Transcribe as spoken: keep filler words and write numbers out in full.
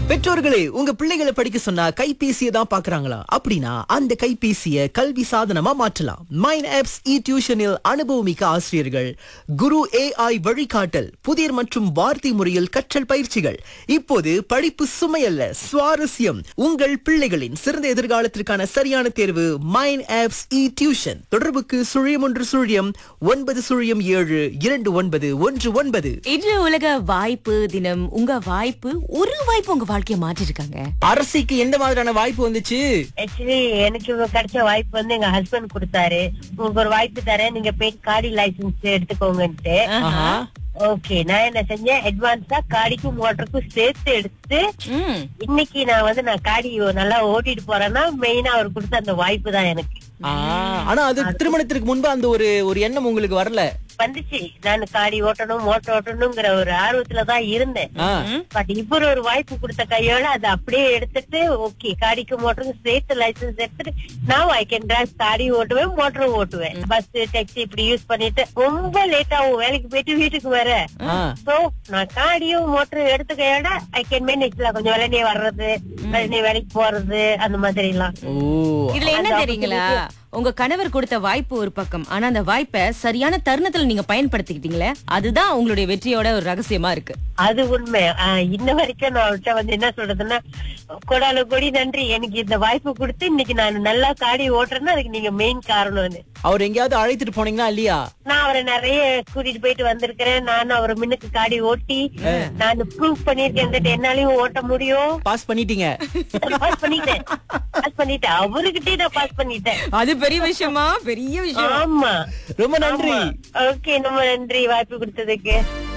பெற்றோர்களே, உங்க பிள்ளைகளை படிக்க சொன்னா கைபேசியை தான் பாக்குறாங்களா? அப்படின்னா அந்த கைபேசியை கல்வி சாதனமா மாற்றலாம். மைன் ஆப்ஸ் இ டியூஷனில் அனுபவமிக்க ஆசிரியர்கள், குரு ஏஐ வழிகாட்டல், புதிர் மற்றும் வார்த்தை முறையில் கற்றல் பயிற்சிகள். இப்போது படிப்பு சுமையல்ல, சுவாரஸ்யம். உங்கள் பிள்ளைகளின் சிறந்த எதிர்காலத்திற்கான சரியான தேர்வு மைன் ஆப்ஸ் இ டியூஷன். தொடர்புக்கு சுழியம் ஒன்று சுழியம் ஒன்பது சுழியம் ஏழு இரண்டு ஒன்பது ஒன்று ஒன்பது. இன்று உலக வாய்ப்பு தினம். உங்க வாய்ப்பு, ஒரு வாய்ப்பு உங்க வாழ்க்கைய மாற்றி இருக்காங்க. அரசிக்கு எந்த மாதிரியான வாய்ப்பு வந்துச்சு? ஆக்சுவலி எனக்கு கிடைச்ச வாய்ப்பு வந்து எங்க ஹஸ்பண்ட் கொடுத்தாரு. உங்களுக்கு ஒரு வாய்ப்பு தரேன், நீங்க போய் காடி லைசன்ஸ் எடுத்துக்கோங்கன்ட்டு. ஓகே, நான் என்ன செஞ்சேன், அட்வான்ஸா காடிக்கும் மோட்டருக்கும் சேர்த்து எடுத்து இன்னைக்கு நான் வந்து நான் காடி நல்லா ஓட்டிட்டு போறேன்னா மெயினா அவர் கொடுத்த அந்த வாய்ப்பு தான் எனக்கு. ஆனா அது திருமணத்திற்கு முன்பு அந்த ஒரு ஒரு எண்ணம் உங்களுக்கு வரல? வந்துச்சு. நான் காடி ஓட்டணும் மோட்டர் ஓட்டணுங்கிற ஒரு ஆர்வத்துலதான் இருந்தேன். பட் இப்ப ஒரு வாய்ப்பு கொடுத்த கையோட அதை அப்படியே எடுத்துட்டு ஓகே காடிக்கு மோட்டருக்கு சேர்த்து லைசன்ஸ் எடுத்துட்டு நான் ஐ கேன் டிரைவ். காடி ஓட்டுவேன், மோட்டரும் ஓட்டுவேன். பஸ் டாக்ஸி இப்படி யூஸ் பண்ணிட்டு ரொம்ப லேட் ஆகும் வேலைக்கு போயிட்டு வீட்டுக்கு வர. சோ நான் காடியும் மோட்டரும் எடுத்த கையோட ஐ கேன் மேனேஜ்ல கொஞ்சம் வேலையே வர்றது, வேலையே வேலைக்கு போறது, அந்த மாதிரி எல்லாம். இதுல என்ன தெரியுங்களா, உங்க கணவர் கொடுத்த வாய்ப்பு ஒரு பக்கம், ஆனா அந்த வாய்ப்பை சரியான தருணத்துல நீங்க பயன்படுத்திக்கிட்டீங்களே, அதுதான் உங்களுடைய வெற்றியோட ஒரு ரகசியமா இருக்கு. அது உண்மை. இன்ன வரைக்கும் நான் அவர்கிட்ட வந்து என்ன சொல்றதுன்னா, கொடால கொடி நன்றி, எனக்கு இந்த வாய்ப்பு கொடுத்து இன்னைக்கு நான் நல்லா காடி ஓட்டுறேன்னா அதுக்கு நீங்க மெயின் காரணம்னு. அவர் எங்கேயாவது அழைத்துட்டு போனீங்களா இல்லையா? நான் அவரை நிறைய கூட்டிட்டு போயிட்டு வந்திருக்கிறேன். நானும் அவர் முன்னுக்கு காடி ஓட்டி நான் ப்ரூவ் பண்ணிருக்கேன், என்னாலையும் ஓட்ட முடியும். பாஸ் பண்ணிட்டீங்க? பாஸ் பண்ணிட்டேன், பாஸ் பண்ணிட்டேன். அவருகிட்டே நான் பாஸ் பண்ணிட்டேன். அது பெரிய விஷயமா? பெரிய விஷயம். ஆமா, ரொம்ப நன்றி. ஓகே, ரொம்ப நன்றி வாய்ப்பு கொடுத்ததுக்கு.